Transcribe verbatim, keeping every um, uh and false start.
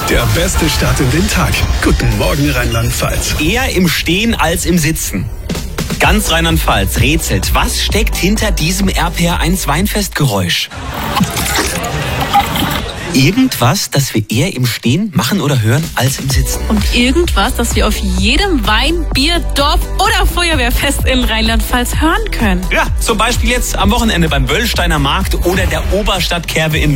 Der beste Start in den Tag. Guten Morgen, Rheinland-Pfalz. Eher im Stehen als im Sitzen. Ganz Rheinland-Pfalz rätselt, was steckt hinter diesem R P R eins Weinfestgeräusch? Irgendwas, das wir eher im Stehen machen oder hören als im Sitzen. Und irgendwas, das wir auf jedem Wein-, Bier-, Dorf- oder Feuerwehrfest in Rheinland-Pfalz hören können. Ja, zum Beispiel jetzt am Wochenende beim Wöllsteiner Markt oder der Oberstadtkerbe in